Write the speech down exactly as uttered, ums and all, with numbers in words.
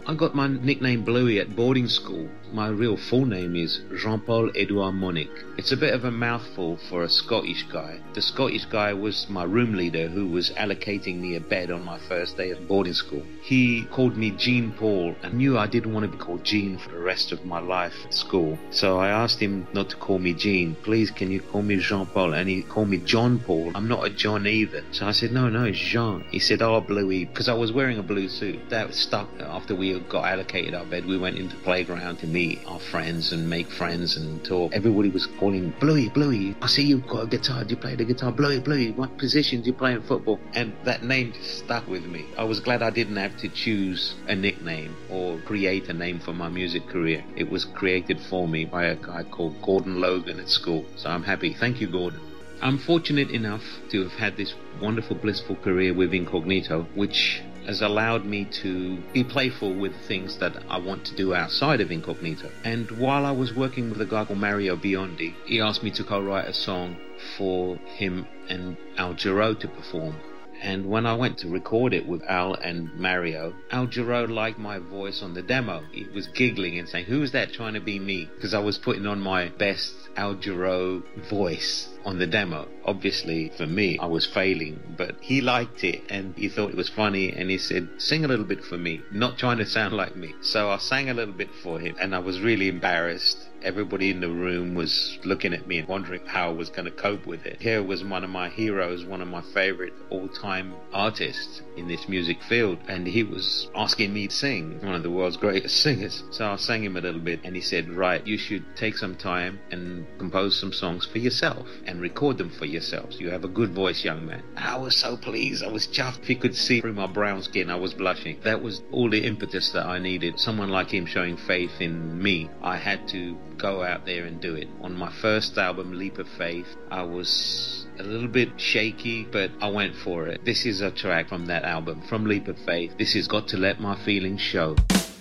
I got my nickname Bluey at boarding school. My real full name is Jean-Paul Edouard Monique. It's a bit of a mouthful for a Scottish guy. The Scottish guy was my room leader who was allocating me a bed on my first day of boarding school. He called me Jean Paul and knew I didn't want to be called Jean for the rest of my life at school. So I asked him not to call me Jean. Please, can you call me Jean-Paul? And he called me John Paul. I'm not a John either. So I said, no, no, it's Jean. He said, oh, Bluey, because I was wearing a blue suit. That stuck. After we got allocated our bed, we went into the playground to meet our friends and make friends and talk. Everybody was calling, Bluey, Bluey, I see you've got a guitar. Do you play the guitar? Bluey, Bluey, what position do you play in football? And that name just stuck with me. I was glad I didn't have to choose a nickname or create a name for my music career. It was created for me by a guy called Gordon Logan at school. So I'm happy. Thank you, Gordon. I'm fortunate enough to have had this wonderful, blissful career with Incognito, which has allowed me to be playful with things that I want to do outside of Incognito. And while I was working with a guy called Mario Biondi, he asked me to co-write a song for him and Al Jarreau to perform. And when I went to record it with Al and Mario, Al Jarreau liked my voice on the demo. He was giggling and saying, who's that trying to be me? Because I was putting on my best Al Jarreau voice on the demo. Obviously, for me, I was failing, but he liked it and he thought it was funny and he said, sing a little bit for me, not trying to sound like me. So I sang a little bit for him and I was really embarrassed. Everybody in the room was looking at me and wondering how I was going to cope with it. Here was one of my heroes, one of my favorite all-time artists in this music field, and he was asking me to sing, one of the world's greatest singers. So I sang him a little bit and he said, right, you should take some time and compose some songs for yourself and record them for yourselves. You have a good voice, young man. I was so pleased. I was chuffed. If you could see through my brown skin, I was blushing. That was all the impetus that I needed. Someone like him showing faith in me. I had to go out there and do it. On my first album, Leap of Faith, I was a little bit shaky, but I went for it. This is a track from that album, from Leap of Faith. This is Got to Let My Feelings Show.